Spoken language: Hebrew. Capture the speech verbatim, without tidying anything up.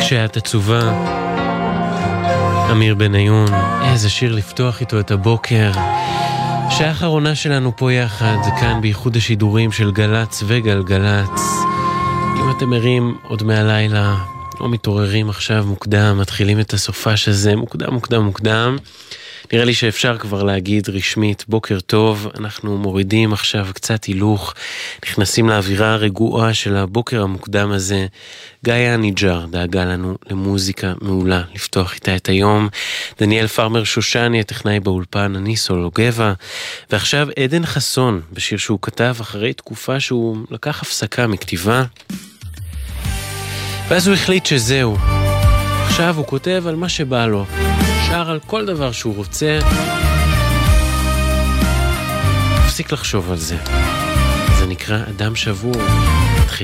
כשאת עצובה, אמיר בניון, איזה שיר לפתוח איתו את הבוקר. שעה האחרונה שלנו פה יחד, כאן בייחוד השידורים של גלץ וגלגלץ. אם אתם ערים עוד מהלילה, או מתעוררים עכשיו מוקדם, מתחילים את הסופש הזה מוקדם מוקדם מוקדם, נראה לי שאפשר כבר להגיד רשמית בוקר טוב. אנחנו מורידים עכשיו קצת הילוך, נכנסים לאווירה הרגועה של הבוקר המוקדם הזה. גאיה ניג'ר דאגה לנו למוזיקה מעולה לפתוח איתה את היום. דניאל פרמר שושני הטכנאי באולפן, אני סולו גבע. ועכשיו עדן חסון בשיר שהוא כתב אחרי תקופה שהוא לקח הפסקה מכתיבה, ואז הוא החליט שזהו, עכשיו הוא כותב על מה שבא לו, שר על כל דבר שהוא רוצה, תפסיק לחשוב על זה. זה נקרא אדם שבור.